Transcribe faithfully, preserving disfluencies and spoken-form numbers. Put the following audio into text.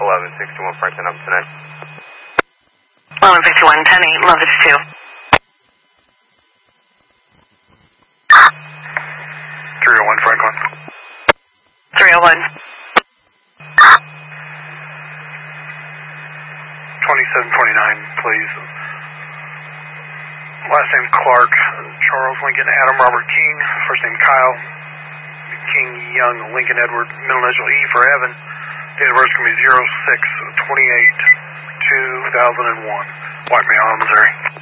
eleven sixty-one Franklin, up tonight. eleven fifty-one, ten eight, love is two. three oh one Franklin. three oh one. twenty-seven twenty-nine, please. Last name Clark, Charles Lincoln, Adam Robert King. First name Kyle, King Young, Lincoln Edward, middle initial E for Evan. Date of birth is going to be zero six twenty-eight two thousand one. White Male, Missouri.